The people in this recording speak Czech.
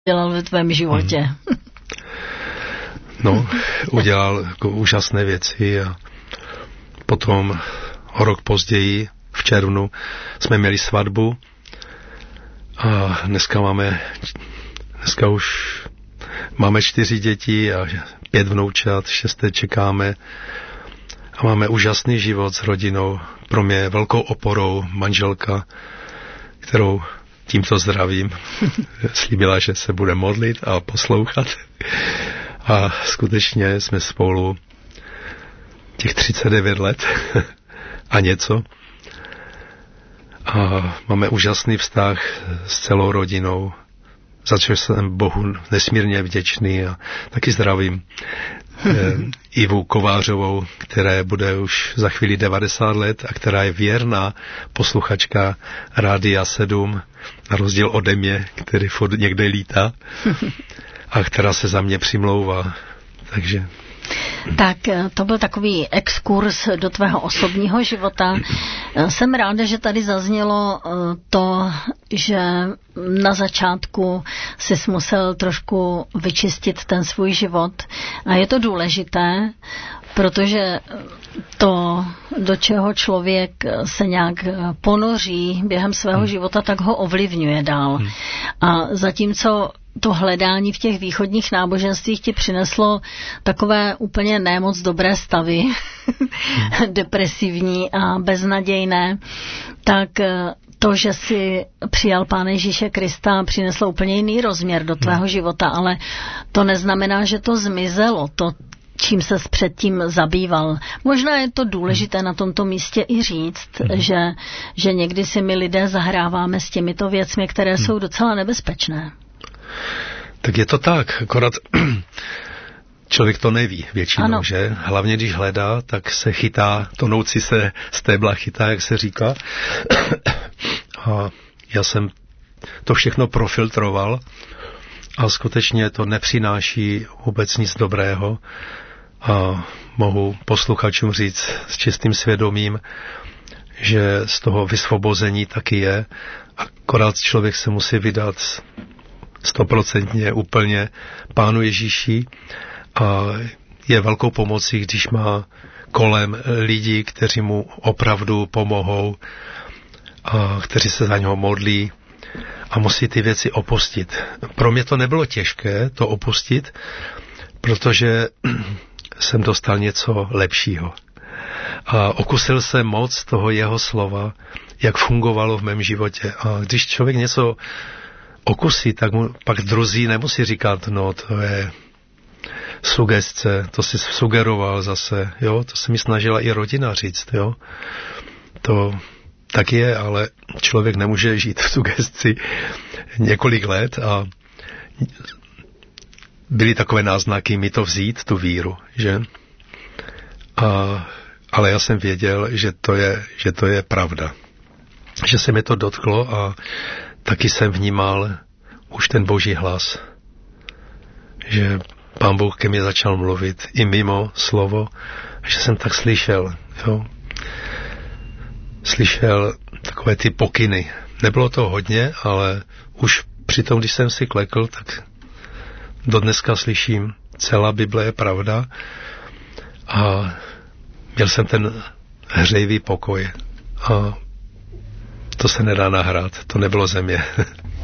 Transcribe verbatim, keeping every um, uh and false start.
dělal ve tvém životě? Hmm. No, udělal jako úžasné věci a potom o rok později, v červnu, jsme měli svatbu a dneska máme, dneska už máme čtyři děti a pět vnoučat, šesté čekáme a máme úžasný život s rodinou. Pro mě velkou oporou manželka, kterou tímto zdravím. Slíbila, že se bude modlit a poslouchat. A skutečně jsme spolu těch třicet devět let a něco. A máme úžasný vztah s celou rodinou, za což jsem Bohu nesmírně vděčný a taky zdravím eh, Ivu Kovářovou, která bude už za chvíli devadesát let a která je věrná posluchačka Rádia sedm, na rozdíl ode mě, který furt někde lítá a která se za mě přimlouvá. Takže... Tak to byl takový exkurs do tvého osobního života. Jsem ráda, že tady zaznělo to, že na začátku jsi musel trošku vyčistit ten svůj život. A je to důležité, protože to, do čeho člověk se nějak ponoří během svého hmm. života, tak ho ovlivňuje dál. Hmm. A zatímco to hledání v těch východních náboženstvích ti přineslo takové úplně nemoc dobré stavy, hmm. depresivní a beznadějné, tak to, že si přijal Pána Ježíše Krista, přineslo úplně jiný rozměr do tvého hmm. života, ale to neznamená, že to zmizelo, to, čím ses předtím zabýval. Možná je to důležité na tomto místě i říct, hmm. že, že někdy si my lidé zahráváme s těmito věcmi, které hmm. jsou docela nebezpečné. Tak je to tak, akorát člověk to neví většinou, ano. Že? Hlavně když hledá, tak se chytá, tonoucí se stébla chytá, jak se říká. A já jsem to všechno profiltroval a skutečně to nepřináší vůbec nic dobrého. A mohu posluchačům říct s čistým svědomím, že z toho vysvobození taky je. Akorát člověk se musí vydat stoprocentně úplně Pánu Ježíši a je velkou pomocí, když má kolem lidí, kteří mu opravdu pomohou a kteří se za něho modlí a musí ty věci opustit. Pro mě to nebylo těžké to opustit, protože jsem dostal něco lepšího. A okusil jsem moc toho jeho slova, jak fungovalo v mém životě. A když člověk něco okusí, tak mu pak druzí nemusí říkat, no to je sugestce, to si sugeroval zase, jo, to se mi snažila i rodina říct, jo. To tak je, ale člověk nemůže žít v sugestci několik let a byly takové náznaky mi to vzít, tu víru, že? A, ale já jsem věděl, že to je, že to je pravda. Že se mi to dotklo a taky jsem vnímal už ten Boží hlas. Že Pán Bůh ke mně začal mluvit i mimo slovo, že jsem tak slyšel, jo. Slyšel takové ty pokyny. Nebylo to hodně, ale už přitom, když jsem si klekl, tak do dneska slyším, celá Bible je pravda a měl jsem ten hřejivý pokoj a to se nedá nahrát, to nebylo ze mě.